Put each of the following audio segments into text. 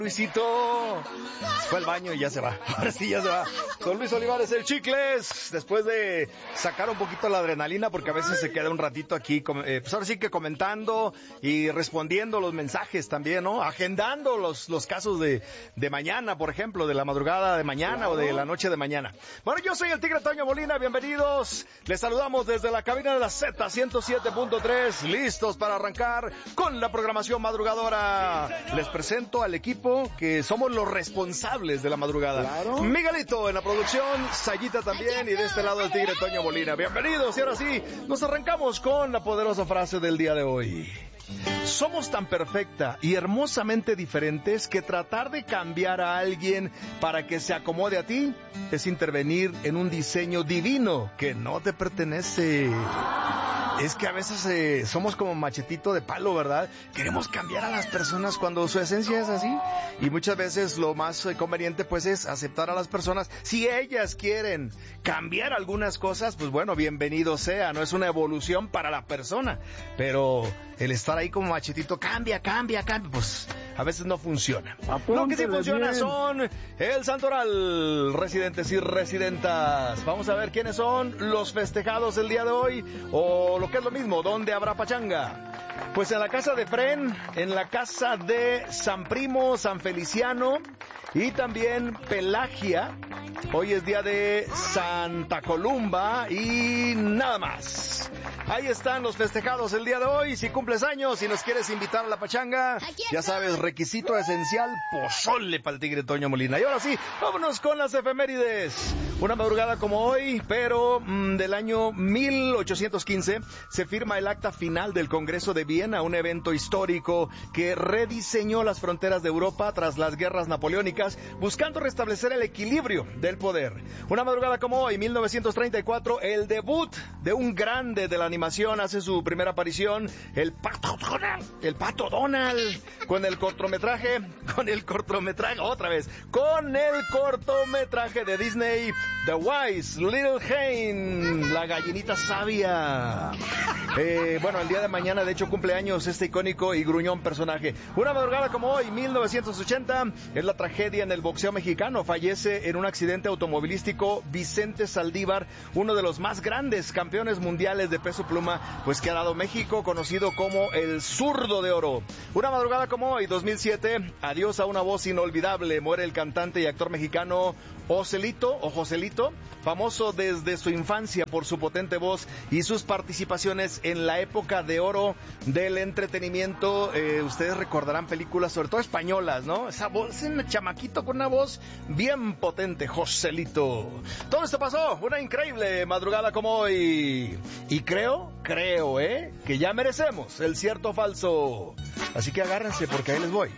Luisito fue al baño y ya se va. Ahora sí ya se va. Don Luis Olivares, el Chicles, después de sacar un poquito la adrenalina, porque a veces se queda un ratito aquí, pues ahora sí que comentando y respondiendo los mensajes también, ¿no? Agendando los casos de mañana, por ejemplo, de la madrugada de mañana o de la noche de mañana. Bueno, yo soy el Tigre Toño Molina, bienvenidos. Les saludamos desde la cabina de la Z 107.3, listos para arrancar con la programación madrugadora. Les presento al equipo que somos los responsables de la madrugada. Claro. Miguelito en la producción, Sayita también, y de este lado el Tigre Toño Molina. Bienvenidos, y ahora sí, nos arrancamos con la poderosa frase del día de hoy. Somos tan perfecta y hermosamente diferentes que tratar de cambiar a alguien para que se acomode a ti es intervenir en un diseño divino que no te pertenece. Es que a veces somos como machetito de palo, ¿verdad? Queremos cambiar a las personas cuando su esencia es así. Y muchas veces lo más conveniente pues es aceptar a las personas. Si ellas quieren cambiar algunas cosas, pues bueno, bienvenido sea. No es una evolución para la persona. Pero el estar ahí como machetito, cambia, pues a veces no funciona. Lo que sí funciona son el Santoral, residentes y residentas. Vamos a ver quiénes son los festejados el día de hoy, o lo que es lo mismo, ¿dónde habrá pachanga? Pues en la casa de Fren, en la casa de San Primo, San Feliciano y también Pelagia. Hoy es día de Santa Columba y nada más. Ahí están los festejados el día de hoy. Si cumples años, si nos quieres invitar a la pachanga, ya sabes, requisito esencial, pozole para el Tigre Toño Molina. Y ahora sí, vámonos con las efemérides. Una madrugada como hoy, pero del año 1815, se firma el acta final del Congreso de Viena, un evento histórico que rediseñó las fronteras de Europa tras las guerras napoleónicas, buscando restablecer el equilibrio del poder. Una madrugada como hoy, 1934, el debut de un grande de la animación hace su primera aparición, el Pato Donald, con el cortometraje de Disney, The Wise Little Hen, la gallinita sabia. Bueno, el día de mañana, de hecho, cumpleaños este icónico y gruñón personaje. Una madrugada como hoy, 1980, es la tragedia en el boxeo mexicano. Fallece en un accidente automovilístico Vicente Saldívar, uno de los más grandes campeones mundiales de peso pluma, pues que ha dado México, conocido como el zurdo de oro. Una madrugada como hoy, 2007, adiós a una voz inolvidable. Muere el cantante y actor mexicano Joselito, famoso desde su infancia por su potente voz y sus participaciones en la época de oro del entretenimiento. Ustedes recordarán películas, sobre todo españolas, ¿no? Esa voz, un chamaquito con una voz bien potente, Joselito. Todo esto pasó, una increíble madrugada como hoy. Y creo, que ya merecemos el cierto o falso. Así que agárrense porque ahí les voy.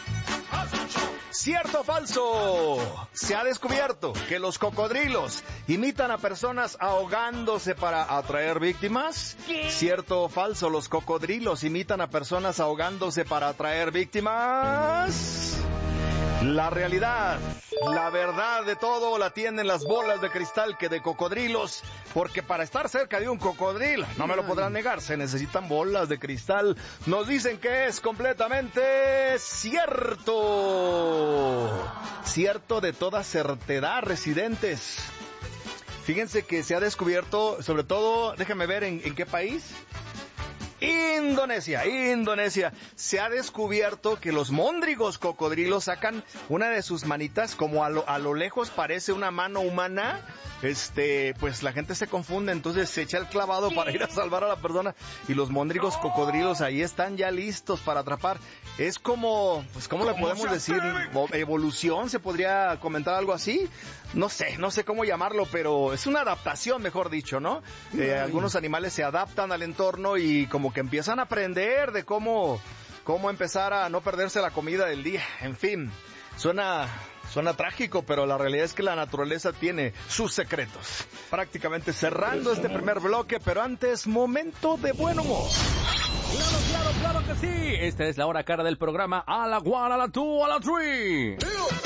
¿Cierto o falso? Se ha descubierto que los cocodrilos imitan a personas ahogándose para atraer víctimas. ¿Qué? ¿Cierto o falso? Los cocodrilos imitan a personas ahogándose para atraer víctimas. La realidad, la verdad de todo la tienen las bolas de cristal que de cocodrilos, porque para estar cerca de un cocodrilo, no me lo podrán negar, se necesitan bolas de cristal. Nos dicen que es completamente cierto. Cierto de toda certedad, residentes. Fíjense que se ha descubierto, sobre todo, déjenme ver en qué país. Indonesia. Se ha descubierto que los móndrigos cocodrilos sacan una de sus manitas, como a lo lejos parece una mano humana. Pues la gente se confunde, entonces se echa el clavado para ir a salvar a la persona, y los móndrigos cocodrilos ahí están ya listos para atrapar. Es como, pues, ¿cómo le podemos decir? ¿Evolución? ¿Se podría comentar algo así? No sé cómo llamarlo, pero es una adaptación, mejor dicho, ¿no? Algunos animales se adaptan al entorno y como que empiezan a aprender de cómo empezar a no perderse la comida del día. En fin, suena trágico, pero la realidad es que la naturaleza tiene sus secretos. Prácticamente cerrando este primer bloque, pero antes, momento de buen humor. Claro que sí. Esta es la hora cara del programa. A la one, a la two, a la three.